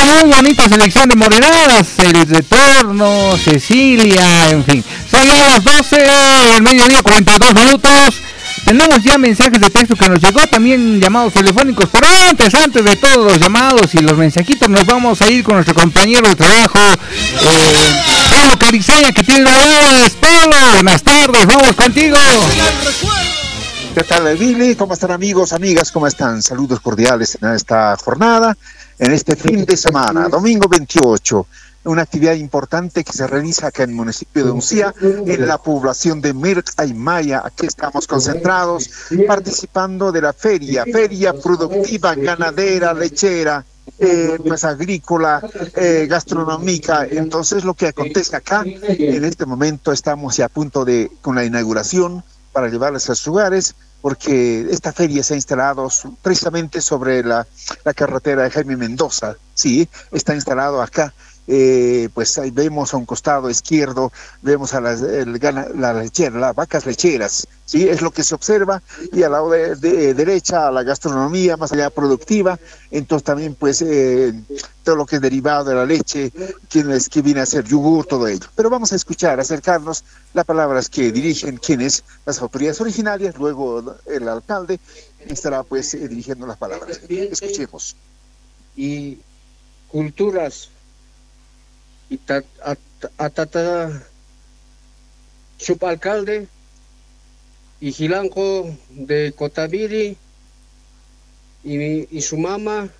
muy bonita selección de morenadas, el retorno, Cecilia, en fin. Son ya las 12 del mediodía, 42 minutos. Tenemos ya mensajes de texto que nos llegó, también llamados telefónicos, pero antes de todos los llamados y los mensajitos, nos vamos a ir con nuestro compañero de trabajo, Pablo Carizaña, que tiene novedades. Pablo, buenas tardes, vamos contigo. ¿Qué tal, Billy? ¿Cómo están, amigos, amigas? ¿Cómo están? Saludos cordiales en esta jornada, en este fin de semana, domingo 28. Una actividad importante que se realiza acá en el municipio de Uncía, en la población de Mirc Aymaya. Aquí estamos concentrados, participando de la feria productiva, ganadera, lechera, pues agrícola, gastronómica. Entonces, lo que acontece acá, en este momento estamos ya a punto de, con la inauguración, para llevarles a sus lugares, porque esta feria se ha instalado precisamente sobre la carretera de Jaime Mendoza. Sí, está instalado acá. Pues ahí vemos a un costado izquierdo, vemos a las vacas lecheras, ¿sí? Es lo que se observa, y al lado de derecha a la gastronomía más allá productiva. Entonces también pues todo lo que es derivado de la leche, que viene a ser yogur, todo ello. Pero vamos a escuchar, acercarnos las palabras que dirigen quienes, las autoridades originarias, luego el alcalde estará pues dirigiendo las palabras. Escuchemos. Y culturas y atata subalcalde y Gilanco de Cotabiri y su mamá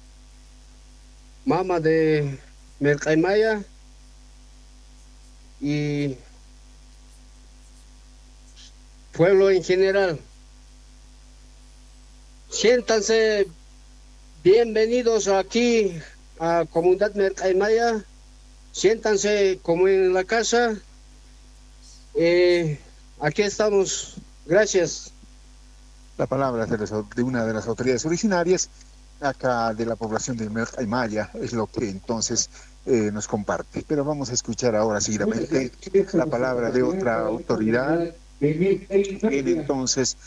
de Mercaimaya y pueblo en general. Siéntanse bienvenidos aquí a Comunidad Mercaimaya. Siéntanse como en la casa. Aquí estamos. Gracias. La palabra de una de las autoridades originarias acá de la población de Aymaya es lo que entonces nos comparte. Pero vamos a escuchar ahora seguidamente la palabra de otra autoridad, quien entonces